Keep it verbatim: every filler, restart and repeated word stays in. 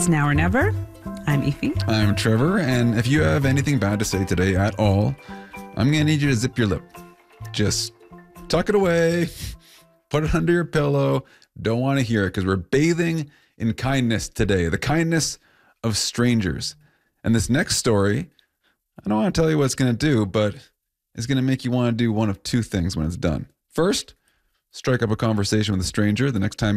is Now or Never. I'm Ify. I'm Trevor, and if you have anything bad to say today at all, I'm going to need you to zip your lip. Just tuck it away, put it under your pillow. Don't want to hear it because we're bathing in kindness today, the kindness of strangers. And this next story, I don't want to tell you what it's going to do, but it's going to make you want to do one of two things when it's done. First, strike up a conversation with a stranger the next time